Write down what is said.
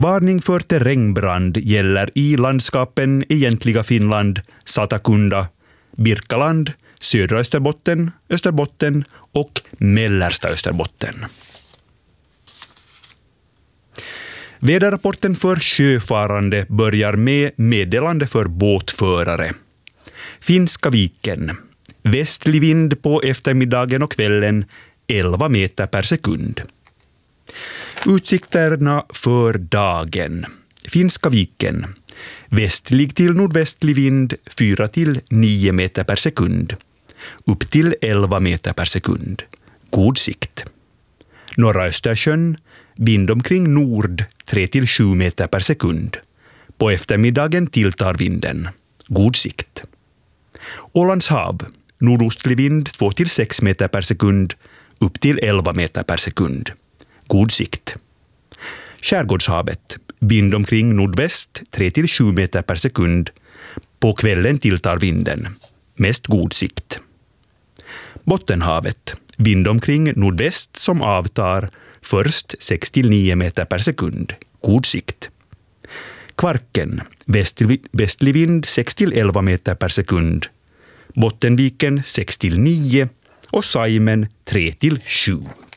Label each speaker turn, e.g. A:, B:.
A: Varning för terrängbrand gäller i landskapen egentliga Finland, Satakunda, Birkaland, södra Österbotten, Österbotten och mellersta Österbotten. Väderrapporten för sjöfarande börjar med meddelande för båtförare. Finska viken. Västlig vind på eftermiddagen och kvällen 11 meter per sekund. Utsikterna för dagen. Finska viken. Västlig till nordvästlig vind 4 till 9 meter per sekund. Upp till 11 meter per sekund. God sikt. Norra Östersjön. Vind omkring nord 3 till 7 meter per sekund. På eftermiddagen tilltar vinden. God sikt. Ålands hav. Nordostlig vind 2 till 6 meter per sekund. Upp till 11 meter per sekund. God sikt. Skärgårdshavet. Vind omkring nordväst 3 till 7 meter per sekund. På kvällen tilltar vinden. Mest god sikt. Bottenhavet. Vind omkring nordväst som avtar. Först 6 till 9 meter per sekund. God sikt. Kvarken. Västlig vind 6 till 11 meter per sekund. Bottenviken 6 till 9 och Saimen 3 till 7.